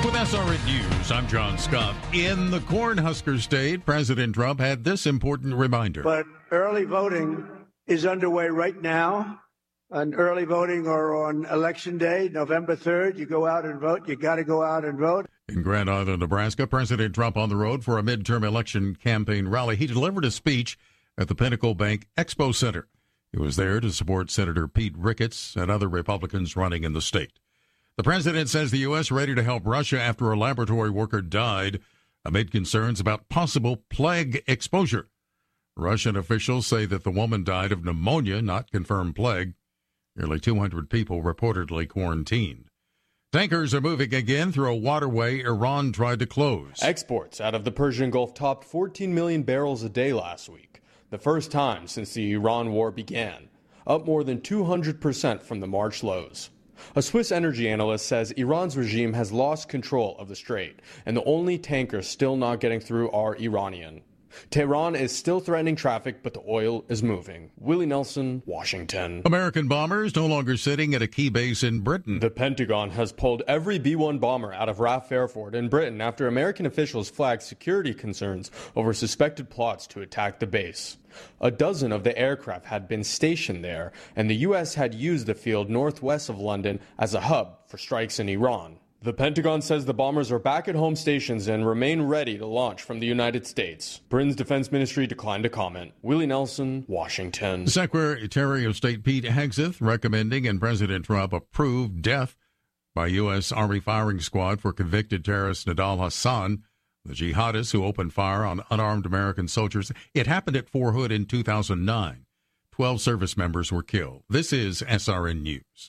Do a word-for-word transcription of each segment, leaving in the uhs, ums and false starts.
With S R N News, I'm John Scott. In the Cornhusker State, President Trump had this important reminder. But early voting is underway right now. On early voting or on Election Day, November third, you go out and vote. You got to go out and vote. In Grand Island, Nebraska, President Trump on the road for a midterm election campaign rally. He delivered a speech at the Pinnacle Bank Expo Center. He was there to support Senator Pete Ricketts and other Republicans running in the state. The president says the U S ready to help Russia after a laboratory worker died amid concerns about possible plague exposure. Russian officials say that the woman died of pneumonia, not confirmed plague. Nearly two hundred people reportedly quarantined. Tankers are moving again through a waterway Iran tried to close. Exports out of the Persian Gulf topped fourteen million barrels a day last week, the first time since the Iran war began, up more than two hundred percent from the March lows. A Swiss energy analyst says Iran's regime has lost control of the strait, and the only tankers still not getting through are Iranian. Tehran is still threatening traffic, but the oil is moving. Willie Nelson, Washington. American bombers no longer sitting at a key base in Britain. The Pentagon has pulled every B one bomber out of R A F Airport in Britain after American officials flagged security concerns over suspected plots to attack the base. A dozen of the aircraft had been stationed there, and the U S had used the field northwest of London as a hub for strikes in Iran. The Pentagon says the bombers are back at home stations and remain ready to launch from the United States. Britain's defense ministry declined to comment. Willie Nelson, Washington. Secretary of State Pete Hegseth recommending and President Trump approved death by U S. Army firing squad for convicted terrorist Nidal Hassan, the jihadist who opened fire on unarmed American soldiers. It happened at Fort Hood in two thousand nine. Twelve service members were killed. This is S R N News.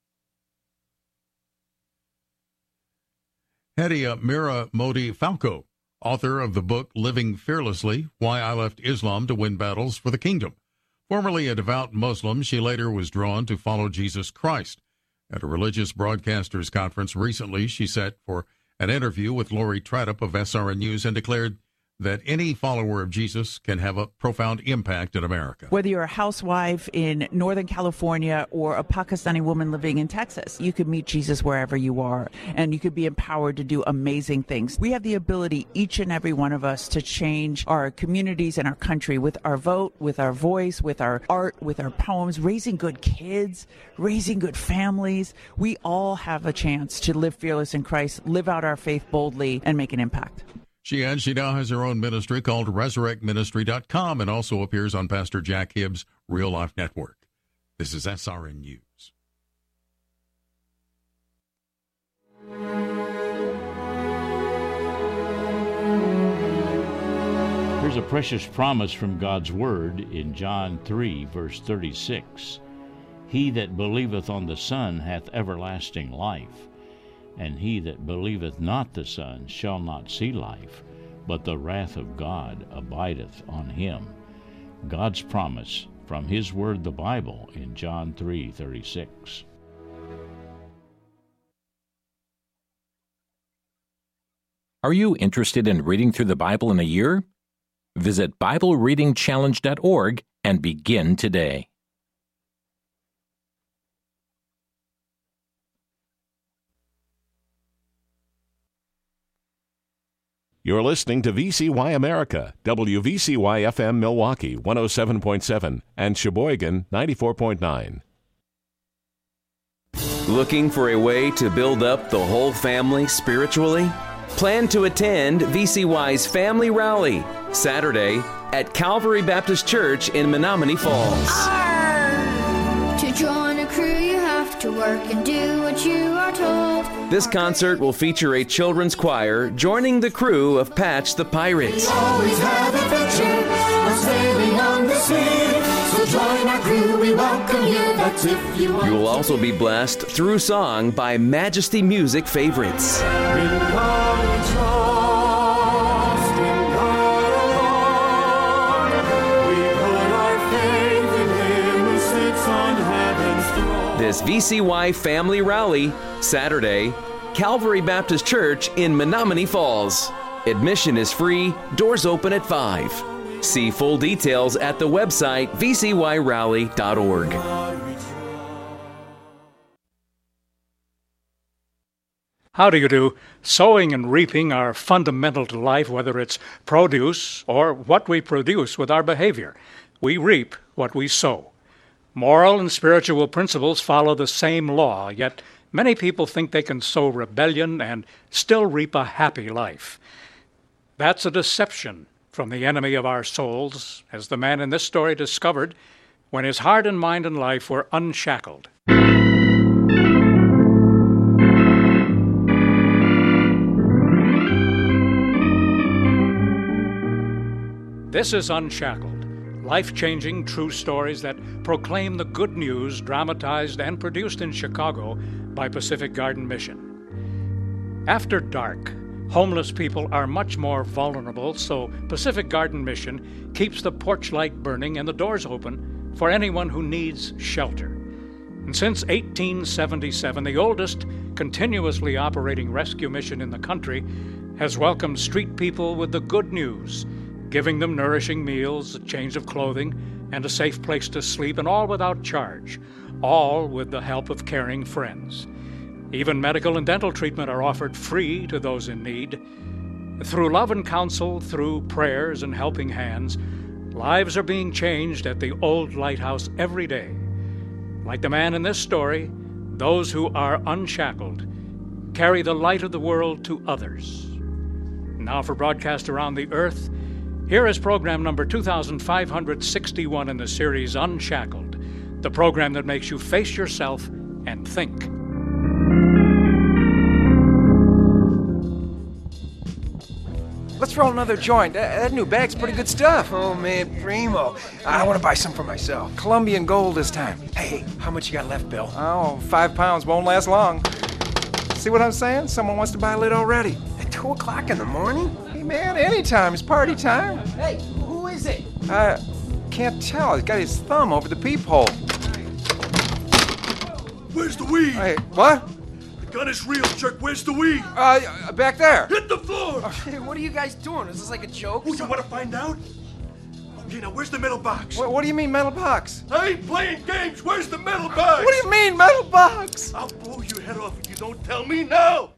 Hadia Mira Modi Falco, author of the book Living Fearlessly, Why I Left Islam to Win Battles for the Kingdom. Formerly a devout Muslim, she later was drawn to follow Jesus Christ. At a religious broadcasters conference recently, she sat for an interview with Lori Tradup of S R N News and declared that any follower of Jesus can have a profound impact in America. Whether you're a housewife in Northern California or a Pakistani woman living in Texas, you could meet Jesus wherever you are, and you could be empowered to do amazing things. We have the ability, each and every one of us, to change our communities and our country with our vote, with our voice, with our art, with our poems, raising good kids, raising good families. We all have a chance to live fearless in Christ, live out our faith boldly, and make an impact. She adds she now has her own ministry called resurrect ministry dot com and also appears on Pastor Jack Hibbs' Real Life Network. This is S R N News. Here's a precious promise from God's Word in John three, verse thirty-six. He that believeth on the Son hath everlasting life. And he that believeth not the Son shall not see life, but the wrath of God abideth on him. God's promise from His Word, the Bible, in John three thirty-six. Are you interested in reading through the Bible in a year? Visit Bible Reading Challenge dot org and begin today. You're listening to V C Y America, W V C Y F M Milwaukee one oh seven point seven and Sheboygan ninety-four point nine. Looking for a way to build up the whole family spiritually? Plan to attend V C Y's Family Rally, Saturday at Calvary Baptist Church in Menominee Falls. Arr! To join a crew, you have to work and do what you are told. This concert will feature a children's choir joining the crew of Patch the Pirate. We always have adventure of sailing on the sea. So join our crew, we welcome you, that's if you want. You will also be blessed through song by Majesty Music favorites. In God we trust, in God alone. We put our faith in Him who sits on heaven's throne. This V C Y Family Rally, Saturday, Calvary Baptist Church in Menominee Falls. Admission is free, doors open at five. See full details at the website V C Y rally dot org. How do you do? Sowing and reaping are fundamental to life, whether it's produce or what we produce with our behavior. We reap what we sow. Moral and spiritual principles follow the same law, yet many people think they can sow rebellion and still reap a happy life. That's a deception from the enemy of our souls, as the man in this story discovered when his heart and mind and life were unshackled. This is Unshackled, life-changing true stories that proclaim the good news dramatized and produced in Chicago by Pacific Garden Mission. After dark, homeless people are much more vulnerable, so Pacific Garden Mission keeps the porch light burning and the doors open for anyone who needs shelter. And since eighteen seventy-seven, the oldest continuously operating rescue mission in the country has welcomed street people with the good news, giving them nourishing meals, a change of clothing, and a safe place to sleep, and all without charge, all with the help of caring friends. Even medical and dental treatment are offered free to those in need. Through love and counsel, through prayers and helping hands, lives are being changed at the old lighthouse every day. Like the man in this story, those who are unshackled carry the light of the world to others. Now for broadcast around the earth, here is program number two thousand five hundred sixty-one in the series Unshackled, the program that makes you face yourself and think. Let's roll another joint. That, that new bag's pretty good stuff. Oh, man, primo. I want to buy some for myself. Colombian gold this time. Hey, how much you got left, Bill? Oh, five pounds won't last long. See what I'm saying? Someone wants to buy a lid already. At two o'clock in the morning? Hey, man, anytime. It's party time. Hey, who is it? Uh, can't tell. He's got his thumb over the peephole. Where's the weed? Hey, what? The gun is real, jerk. Where's the weed? Uh, back there. Hit the floor! Hey, what are you guys doing? Is this like a joke? Oh, you want to find out? Okay, now where's the metal box? What, what do you mean, metal box? I ain't playing games. Where's the metal box? What do you mean, metal box? I'll blow your head off if you don't tell me now!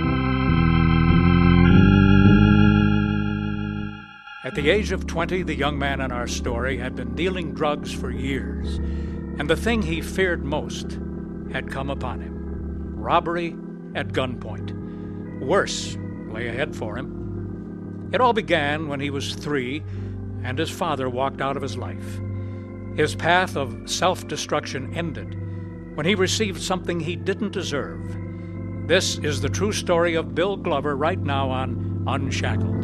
At the age of twenty, the young man in our story had been dealing drugs for years, and the thing he feared most had come upon him. Robbery at gunpoint. Worse lay ahead for him. It all began when he was three and his father walked out of his life. His path of self-destruction ended when he received something he didn't deserve. This is the true story of Bill Glover right now on Unshackled.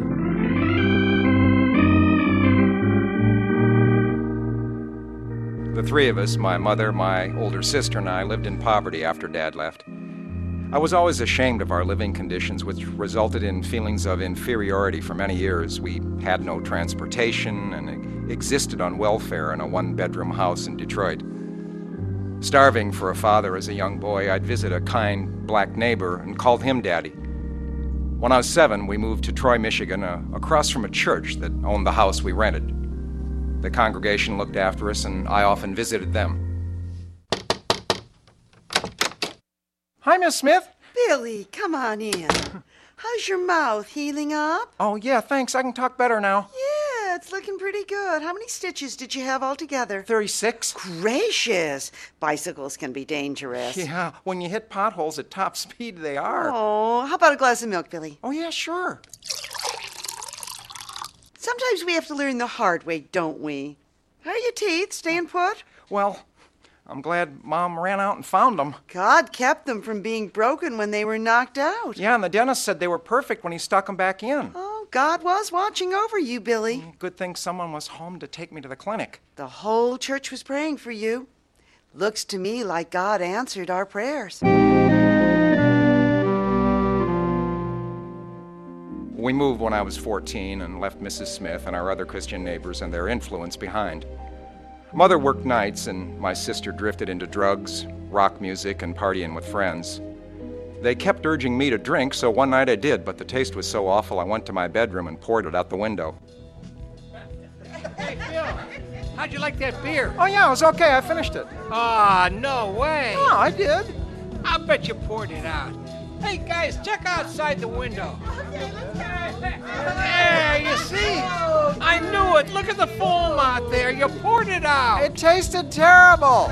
The three of us, my mother, my older sister, and I, lived in poverty after Dad left. I was always ashamed of our living conditions, which resulted in feelings of inferiority for many years. We had no transportation and existed on welfare in a one-bedroom house in Detroit. Starving for a father as a young boy, I'd visit a kind black neighbor and called him Daddy. When I was seven, we moved to Troy, Michigan, uh, across from a church that owned the house we rented. The congregation looked after us, and I often visited them. Hi, Miss Smith. Billy, come on in. How's your mouth? Healing up? Oh, yeah, thanks. I can talk better now. Yeah, it's looking pretty good. How many stitches did you have altogether? thirty-six. Gracious. Bicycles can be dangerous. Yeah, when you hit potholes at top speed, they are. Oh, how about a glass of milk, Billy? Oh, yeah, sure. Sometimes we have to learn the hard way, don't we? How are your teeth? Staying put? Well, I'm glad Mom ran out and found them. God kept them from being broken when they were knocked out. Yeah, and the dentist said they were perfect when he stuck them back in. Oh, God was watching over you, Billy. Good thing someone was home to take me to the clinic. The whole church was praying for you. Looks to me like God answered our prayers. We moved when I was fourteen and left Missus Smith and our other Christian neighbors and their influence behind. Mother worked nights, and my sister drifted into drugs, rock music, and partying with friends. They kept urging me to drink, so one night I did, but the taste was so awful I went to my bedroom and poured it out the window. Hey, Phil, how'd you like that beer? Oh, yeah, it was okay. I finished it. Ah, oh, no way. Oh, I did. I bet you poured it out. Hey, guys, check outside the window. There, you see? I knew it. Look at the foam out there. You poured it out. It tasted terrible.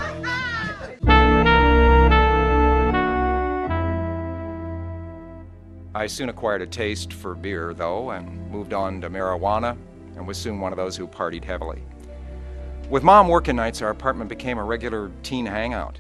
I soon acquired a taste for beer, though, and moved on to marijuana, and was soon one of those who partied heavily. With Mom working nights, our apartment became a regular teen hangout.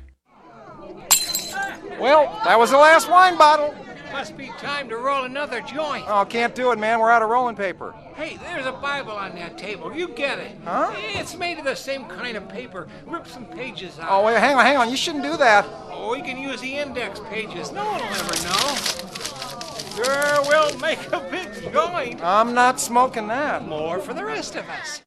Well, that was the last wine bottle. Must be time to roll another joint. Oh, can't do it, man. We're out of rolling paper. Hey, there's a Bible on that table. You get it. Huh? It's made of the same kind of paper. Rip some pages out. Oh, wait, hang on, hang on. You shouldn't do that. Oh, you can use the index pages. No one will ever know. Sure, we'll make a big joint. I'm not smoking that. More for the rest of us.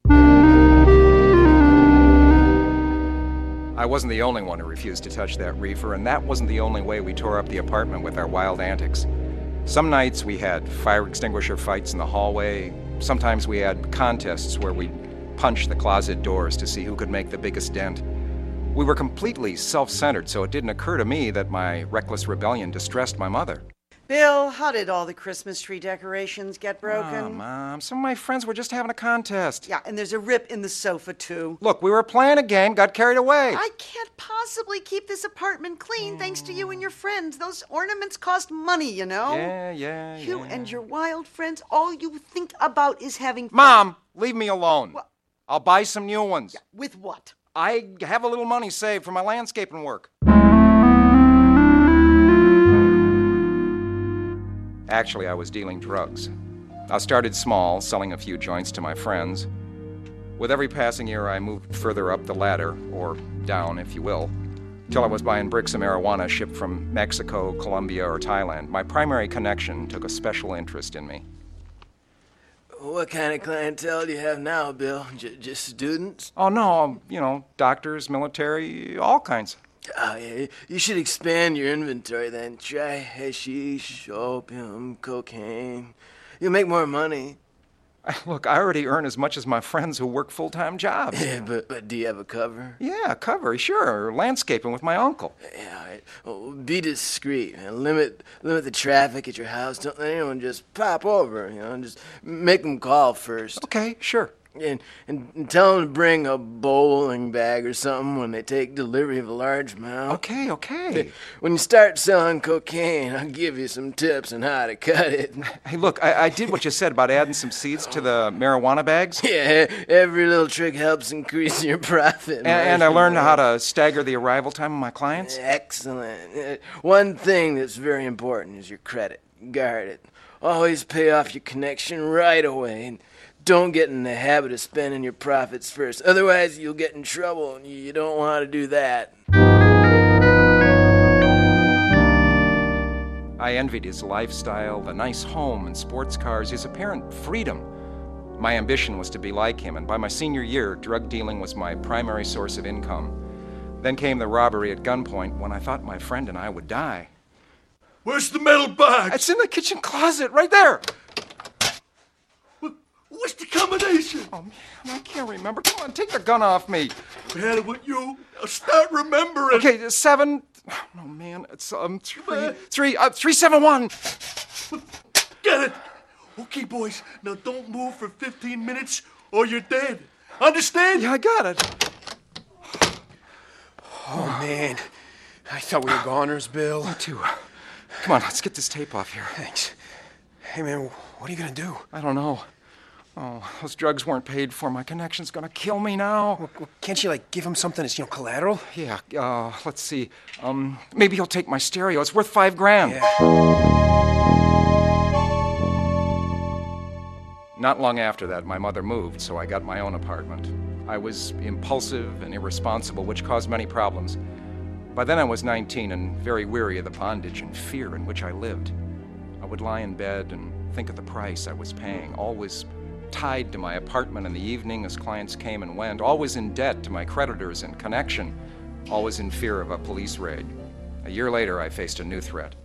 I wasn't the only one who refused to touch that reefer, and that wasn't the only way we tore up the apartment with our wild antics. Some nights we had fire extinguisher fights in the hallway. Sometimes we had contests where we'd punch the closet doors to see who could make the biggest dent. We were completely self-centered, so it didn't occur to me that my reckless rebellion distressed my mother. Bill, how did all the Christmas tree decorations get broken? Oh, Mom, some of my friends were just having a contest. Yeah, and there's a rip in the sofa, too. Look, we were playing a game, got carried away. I can't possibly keep this apartment clean thanks to you and your friends. Those ornaments cost money, you know? Yeah, yeah, You yeah. and your wild friends, all you think about is having fun. Mom, leave me alone. What? I'll buy some new ones. Yeah, with what? I have a little money saved for my landscaping work. Actually, I was dealing drugs. I started small, selling a few joints to my friends. With every passing year, I moved further up the ladder, or down, if you will, till I was buying bricks of marijuana shipped from Mexico, Colombia, or Thailand. My primary connection took a special interest in me. What kind of clientele do you have now, Bill? J- just students? Oh, no, um, you know, doctors, military, all kinds. Oh, yeah. You should expand your inventory then. Try hashish, opium, cocaine. You'll make more money. Look, I already earn as much as my friends who work full-time jobs. Yeah, but, but do you have a cover? Yeah, a cover, sure. Landscaping with my uncle. Yeah, all right. Well, be discreet, man. Limit, limit the traffic at your house. Don't let anyone just pop over, you know. Just make them call first. Okay, sure. And, and, and tell them to bring a bowling bag or something when they take delivery of a large amount. Okay, okay. When you start selling cocaine, I'll give you some tips on how to cut it. Hey, look, I, I did what you said about adding some seeds to the marijuana bags. Yeah, every little trick helps increase your profit. And, and I learned how to stagger the arrival time of my clients. Excellent. One thing that's very important is your credit. Guard it. Always pay off your connection right away. And don't get in the habit of spending your profits first. Otherwise, you'll get in trouble, and you don't want to do that. I envied his lifestyle, the nice home and sports cars, his apparent freedom. My ambition was to be like him, and by my senior year, drug dealing was my primary source of income. Then came the robbery at gunpoint when I thought my friend and I would die. Where's the metal bag? It's in the kitchen closet, right there. What's the combination? Oh, man, I can't remember. Come on, take the gun off me. I had it with you. I'll start remembering. Okay, seven. Oh, man, it's um three, three, uh, three, seven, one. Get it? Okay, boys. Now don't move for fifteen minutes, or you're dead. Understand? Yeah, I got it. Oh man, I thought we were goners, Bill. Me too. Come on, let's get this tape off here. Thanks. Hey man, what are you gonna do? I don't know. Oh, those drugs weren't paid for. My connection's gonna kill me now. Well, can't you, like, give him something as, you know, collateral? Yeah, uh, let's see. Um, maybe he'll take my stereo. It's worth five grand. Yeah. Not long after that, my mother moved, so I got my own apartment. I was impulsive and irresponsible, which caused many problems. By then I was nineteen and very weary of the bondage and fear in which I lived. I would lie in bed and think of the price I was paying, always tied to my apartment in the evening as clients came and went, always in debt to my creditors and connection, always in fear of a police raid. A year later, I faced a new threat.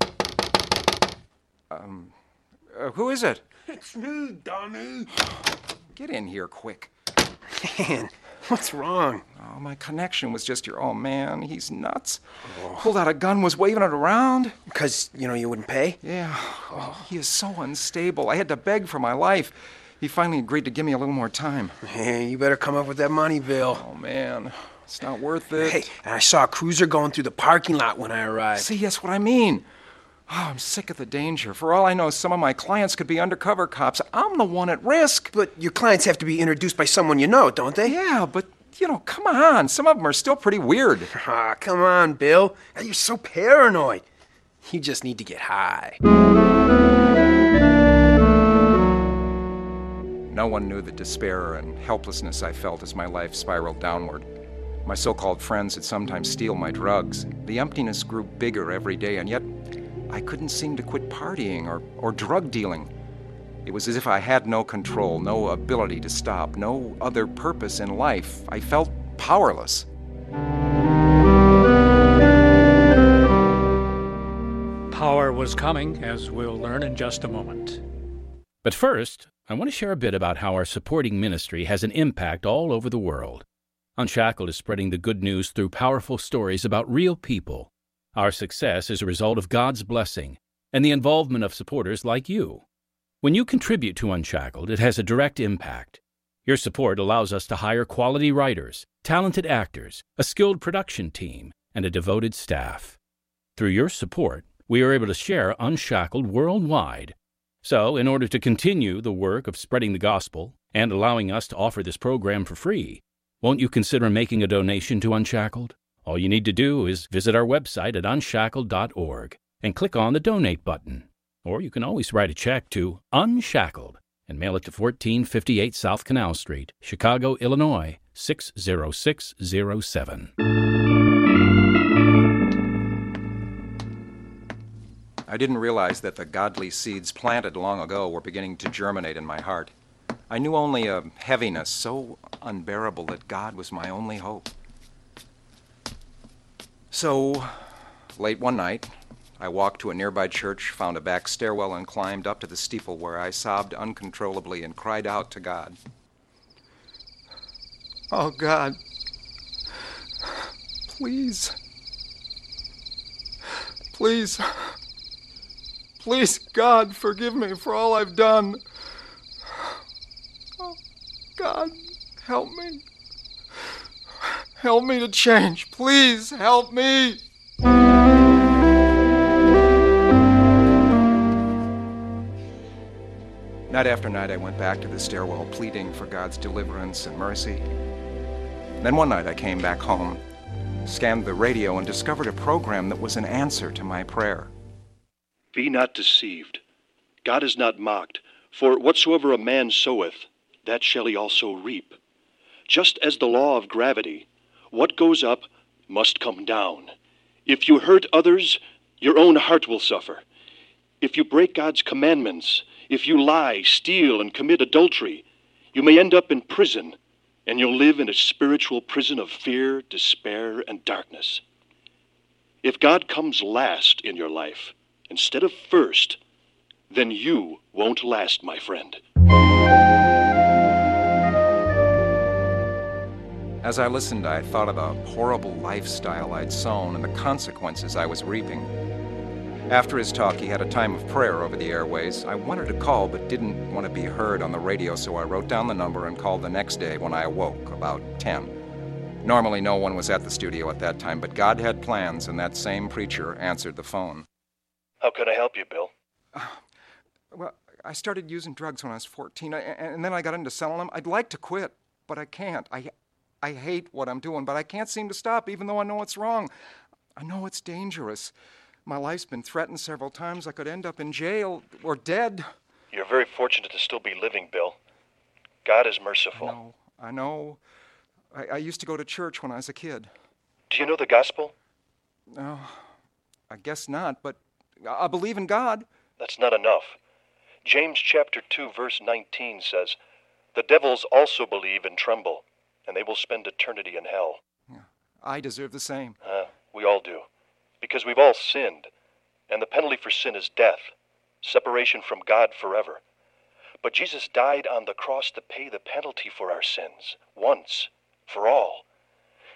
Um, uh, who is it? It's me, dummy. Get in here quick. Man, what's wrong? Oh, my connection was just your, oh, man, he's nuts. Oh. Pulled out a gun, was waving it around. Because, you know, you wouldn't pay? Yeah. Oh, he is so unstable. I had to beg for my life. He finally agreed to give me a little more time. Hey, you better come up with that money, Bill. Oh, man. It's not worth it. Hey, and I saw a cruiser going through the parking lot when I arrived. See, that's what I mean. Oh, I'm sick of the danger. For all I know, some of my clients could be undercover cops. I'm the one at risk. But your clients have to be introduced by someone you know, don't they? Yeah, but, you know, come on. Some of them are still pretty weird. Ah, come on, Bill. You're so paranoid. You just need to get high. No one knew the despair and helplessness I felt as my life spiraled downward. My so-called friends would sometimes steal my drugs. The emptiness grew bigger every day, and yet I couldn't seem to quit partying or, or drug dealing. It was as if I had no control, no ability to stop, no other purpose in life. I felt powerless. Power was coming, as we'll learn in just a moment. But first, I want to share a bit about how our supporting ministry has an impact all over the world. Unshackled is spreading the good news through powerful stories about real people. Our success is a result of God's blessing and the involvement of supporters like you. When you contribute to Unshackled, it has a direct impact. Your support allows us to hire quality writers, talented actors, a skilled production team, and a devoted staff. Through your support, we are able to share Unshackled worldwide. So, in order to continue the work of spreading the gospel and allowing us to offer this program for free, won't you consider making a donation to Unshackled? All you need to do is visit our website at unshackled dot org and click on the Donate button. Or you can always write a check to Unshackled and mail it to fourteen fifty-eight South Canal Street, Chicago, Illinois, six zero six zero seven. I didn't realize that the godly seeds planted long ago were beginning to germinate in my heart. I knew only a heaviness so unbearable that God was my only hope. So, late one night, I walked to a nearby church, found a back stairwell, and climbed up to the steeple where I sobbed uncontrollably and cried out to God. Oh, God, please, please, please, God, forgive me for all I've done. Oh, God, help me. Help me to change. Please help me. Night after night, I went back to the stairwell, pleading for God's deliverance and mercy. Then one night, I came back home, scanned the radio, and discovered a program that was an answer to my prayer. Be not deceived. God is not mocked. For whatsoever a man soweth, that shall he also reap. Just as the law of gravity, what goes up must come down. If you hurt others, your own heart will suffer. If you break God's commandments, if you lie, steal, and commit adultery, you may end up in prison, and you'll live in a spiritual prison of fear, despair, and darkness. If God comes last in your life, instead of first, then you won't last, my friend. As I listened, I thought of the horrible lifestyle I'd sown and the consequences I was reaping. After his talk, he had a time of prayer over the airways. I wanted to call, but didn't want to be heard on the radio, so I wrote down the number and called the next day when I awoke, about ten. Normally, no one was at the studio at that time, but God had plans, and that same preacher answered the phone. How can I help you, Bill? Uh, well, I started using drugs when I was fourteen, and then I got into selling them. I'd like to quit, but I can't. I... I hate what I'm doing, but I can't seem to stop, even though I know it's wrong. I know it's dangerous. My life's been threatened several times. I could end up in jail or dead. You're very fortunate to still be living, Bill. God is merciful. I know. I know. I, I used to go to church when I was a kid. Do you know the gospel? No, I guess not, but I believe in God. That's not enough. James chapter two, verse nineteen says, "The devils also believe and tremble, and they will spend eternity in hell." Yeah, I deserve the same. Uh, we all do. Because we've all sinned. And the penalty for sin is death, separation from God forever. But Jesus died on the cross to pay the penalty for our sins, once, for all.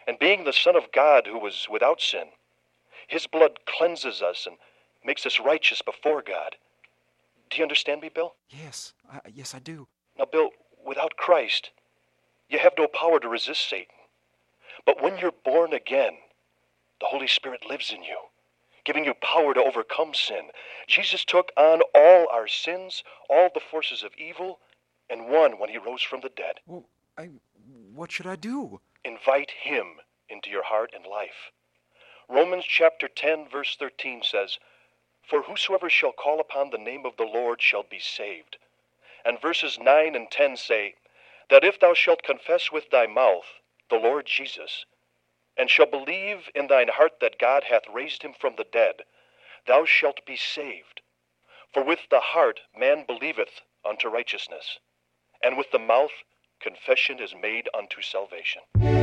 and being the Son of God who was without sin, his blood cleanses us and makes us righteous before God. Do you understand me, Bill? Yes, I, yes, I do. Now, Bill, without Christ, you have no power to resist Satan. But when you're born again, the Holy Spirit lives in you, giving you power to overcome sin. Jesus took on all our sins, all the forces of evil, and won when he rose from the dead. Well, I, what should I do? Invite him into your heart and life. Romans chapter ten, verse thirteen says, "For whosoever shall call upon the name of the Lord shall be saved." And verses nine and ten say, "That if thou shalt confess with thy mouth the Lord Jesus, and shall believe in thine heart that God hath raised him from the dead, thou shalt be saved. For with the heart man believeth unto righteousness, and with the mouth confession is made unto salvation."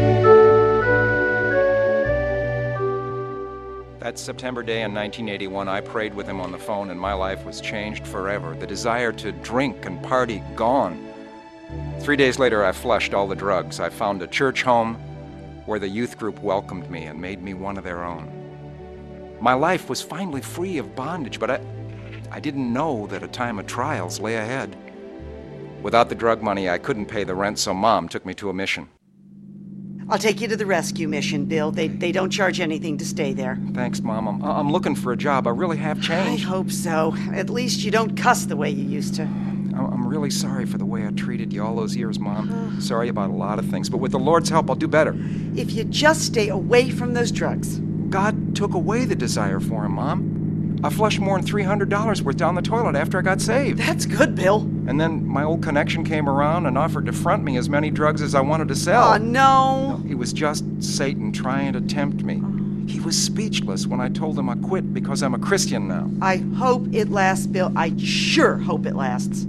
That September day in nineteen eighty-one, I prayed with him on the phone, and my life was changed forever. The desire to drink and party gone. Three days later, I flushed all the drugs. I found a church home where the youth group welcomed me and made me one of their own. My life was finally free of bondage, but I, I didn't know that a time of trials lay ahead. Without the drug money, I couldn't pay the rent, so Mom took me to a mission. I'll take you to the rescue mission, Bill. They they don't charge anything to stay there. Thanks, Mom. I'm, I'm looking for a job. I really have changed. I hope so. At least you don't cuss the way you used to. I'm really sorry for the way I treated you all those years, Mom. Sorry about a lot of things, but with the Lord's help, I'll do better. If you just stay away from those drugs. God took away the desire for him, Mom. I flushed more than three hundred dollars worth down the toilet after I got saved. That's good, Bill. And then my old connection came around and offered to front me as many drugs as I wanted to sell. Oh, no. no. It was just Satan trying to tempt me. He was speechless when I told him I quit because I'm a Christian now. I hope it lasts, Bill. I sure hope it lasts.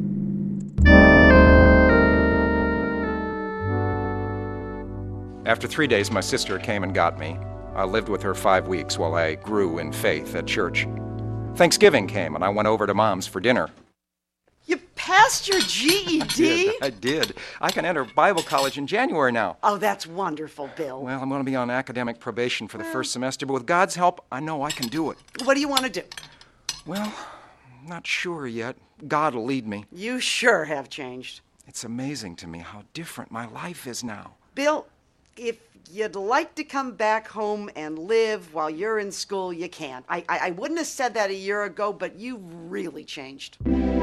After three days, my sister came and got me. I lived with her five weeks while I grew in faith at church. Thanksgiving came, and I went over to Mom's for dinner. You passed your G E D? I did. I did. I can enter Bible college in January now. Oh, that's wonderful, Bill. Well, I'm going to be on academic probation for the well, first semester, but with God's help, I know I can do it. What do you want to do? Well, not sure yet. God will lead me. You sure have changed. It's amazing to me how different my life is now. Bill, if you'd like to come back home and live while you're in school, you can. I, I, I wouldn't have said that a year ago, but you've really changed.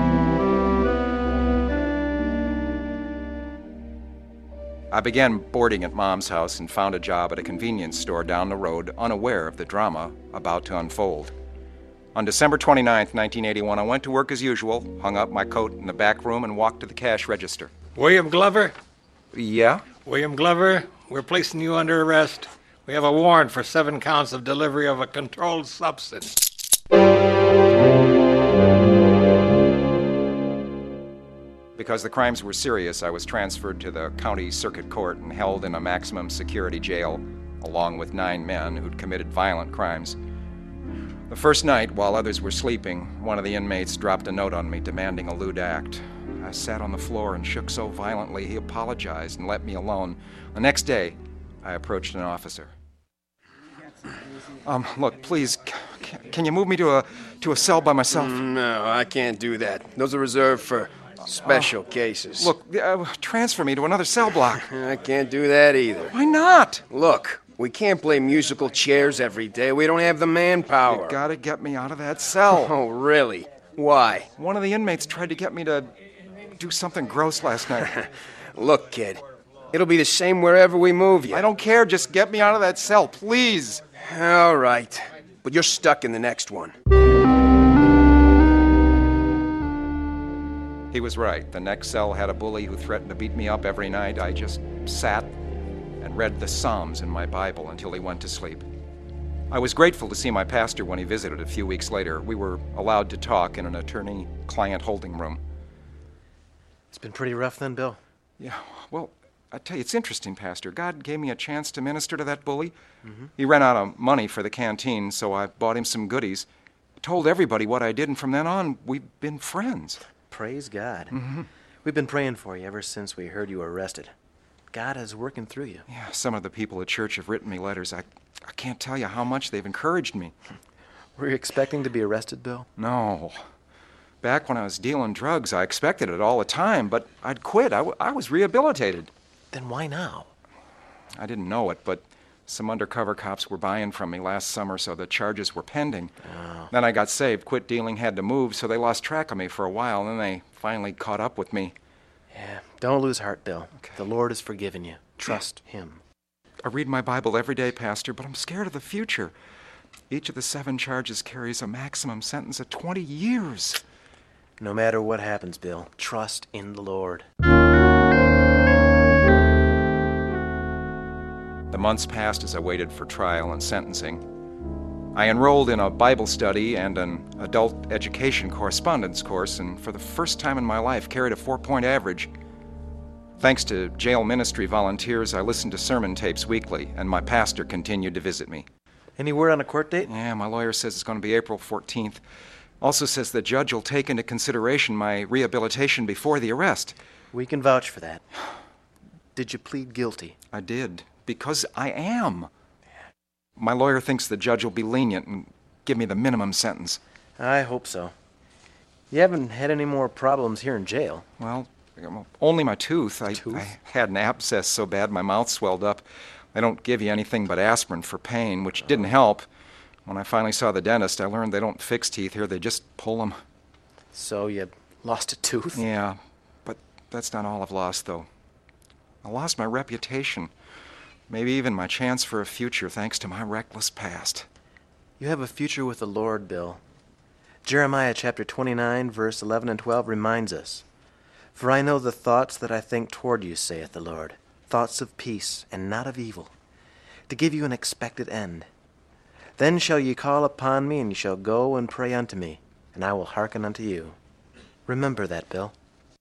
I began boarding at Mom's house and found a job at a convenience store down the road, unaware of the drama about to unfold. On December twenty-ninth, nineteen eighty-one, I went to work as usual, hung up my coat in the back room, and walked to the cash register. William Glover? Yeah? William Glover, we're placing you under arrest. We have a warrant for seven counts of delivery of a controlled substance. Because the crimes were serious, I was transferred to the county circuit court and held in a maximum security jail, along with nine men who'd committed violent crimes. The first night, while others were sleeping, one of the inmates dropped a note on me demanding a lewd act. I sat on the floor and shook so violently he apologized and let me alone. The next day, I approached an officer. Um, look, please, c- can you move me to a to a cell by myself? Mm, no, I can't do that. Those are reserved for special uh, cases. Look, uh, transfer me to another cell block. I can't do that either. Why not? Look, we can't play musical chairs every day. We don't have the manpower. You gotta get me out of that cell. Oh, really? Why? One of the inmates tried to get me to do something gross last night. Look, kid, it'll be the same wherever we move you. I don't care. Just get me out of that cell, please. All right. But you're stuck in the next one. He was right. The next cell had a bully who threatened to beat me up every night. I just sat and read the Psalms in my Bible until he went to sleep. I was grateful to see my pastor when he visited a few weeks later. We were allowed to talk in an attorney-client holding room. It's been pretty rough then, Bill? Yeah, well, I tell you, it's interesting, Pastor. God gave me a chance to minister to that bully. Mm-hmm. He ran out of money for the canteen, so I bought him some goodies. I told everybody what I did, and from then on, we've been friends. Praise God. Mm-hmm. We've been praying for you ever since we heard you were arrested. God is working through you. Yeah, some of the people at church have written me letters. I, I can't tell you how much they've encouraged me. Were you expecting to be arrested, Bill? No. Back when I was dealing drugs, I expected it all the time, but I'd quit. I, w- I was rehabilitated. Then why now? I didn't know it, but some undercover cops were buying from me last summer, so the charges were pending. Oh. Then I got saved, quit dealing, had to move, so they lost track of me for a while, and then they finally caught up with me. Yeah, don't lose heart, Bill. Okay. The Lord has forgiven you. Trust Him. I read my Bible every day, Pastor, but I'm scared of the future. Each of the seven charges carries a maximum sentence of twenty years. No matter what happens, Bill, trust in the Lord. The months passed as I waited for trial and sentencing. I enrolled in a Bible study and an adult education correspondence course, and for the first time in my life carried a four-point average. Thanks to jail ministry volunteers, I listened to sermon tapes weekly, and my pastor continued to visit me. Any word on a court date? Yeah, my lawyer says it's going to be April fourteenth. Also says the judge will take into consideration my rehabilitation before the arrest. We can vouch for that. Did you plead guilty? I did, because I am. My lawyer thinks the judge will be lenient and give me the minimum sentence. I hope so. You haven't had any more problems here in jail. Well, only my tooth. I, tooth? I had an abscess so bad my mouth swelled up. They don't give you anything but aspirin for pain, which didn't help. When I finally saw the dentist, I learned they don't fix teeth here, they just pull them. So you lost a tooth? Yeah, but that's not all I've lost, though. I lost my reputation. Maybe even my chance for a future, thanks to my reckless past. You have a future with the Lord, Bill. Jeremiah chapter twenty-nine, verse eleven and twelve reminds us, "For I know the thoughts that I think toward you, saith the Lord, thoughts of peace and not of evil, to give you an expected end. Then shall ye call upon me, and ye shall go and pray unto me, and I will hearken unto you." Remember that, Bill.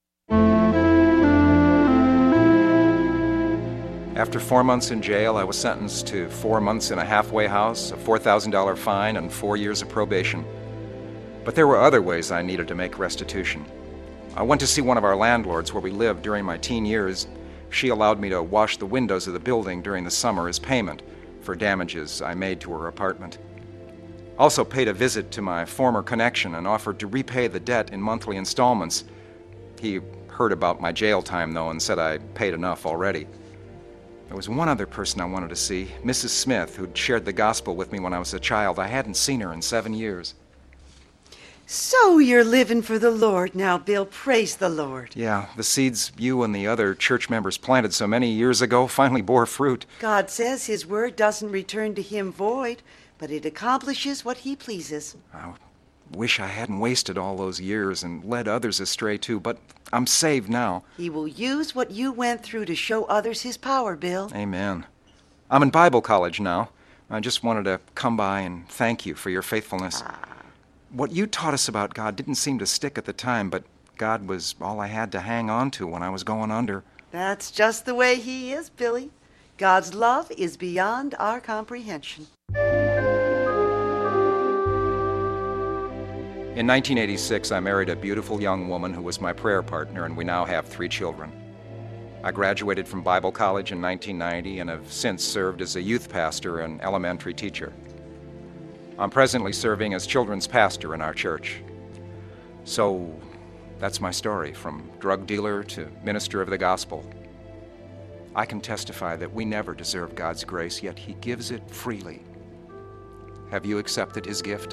After four months in jail, I was sentenced to four months in a halfway house, a four thousand dollars fine, and four years of probation. But there were other ways I needed to make restitution. I went to see one of our landlords where we lived during my teen years. She allowed me to wash the windows of the building during the summer as payment for damages I made to her apartment. Also paid a visit to my former connection and offered to repay the debt in monthly installments. He heard about my jail time, though, and said I paid enough already. There was one other person I wanted to see, Missus Smith, who'd shared the gospel with me when I was a child. I hadn't seen her in seven years. So you're living for the Lord now, Bill. Praise the Lord. Yeah, the seeds you and the other church members planted so many years ago finally bore fruit. God says His word doesn't return to Him void, but it accomplishes what He pleases. I wish I hadn't wasted all those years and led others astray too, but I'm saved now. He will use what you went through to show others His power, Bill. Amen. I'm in Bible college now. I just wanted to come by and thank you for your faithfulness. Ah. What you taught us about God didn't seem to stick at the time, but God was all I had to hang on to when I was going under. That's just the way He is, Billy. God's love is beyond our comprehension. In nineteen eighty-six, I married a beautiful young woman who was my prayer partner, and we now have three children. I graduated from Bible college in nineteen ninety and have since served as a youth pastor and elementary teacher. I'm presently serving as children's pastor in our church. So, that's my story, from drug dealer to minister of the gospel. I can testify that we never deserve God's grace, yet He gives it freely. Have you accepted His gift?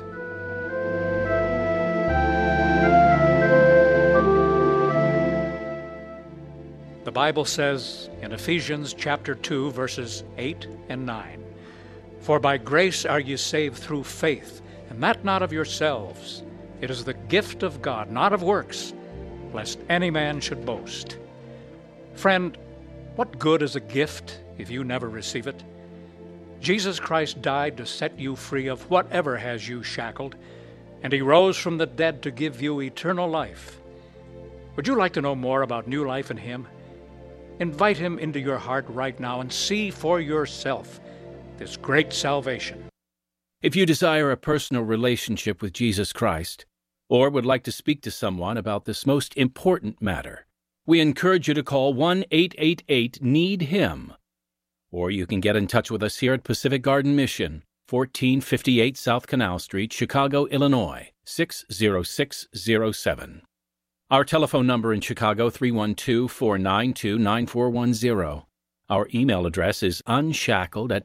The Bible says in Ephesians chapter two, verses eight and nine, "For by grace are ye saved through faith, and that not of yourselves. It is the gift of God, not of works, lest any man should boast." Friend, what good is a gift if you never receive it? Jesus Christ died to set you free of whatever has you shackled, and He rose from the dead to give you eternal life. Would you like to know more about new life in Him? Invite Him into your heart right now and see for yourself this great salvation. If you desire a personal relationship with Jesus Christ, or would like to speak to someone about this most important matter, we encourage you to call one eight eight eight need him. Or you can get in touch with us here at Pacific Garden Mission, fourteen fifty-eight South Canal Street, Chicago, Illinois, six zero six zero seven. Our telephone number in Chicago, three one two, four nine two, nine four one zero. Our email address is unshackled at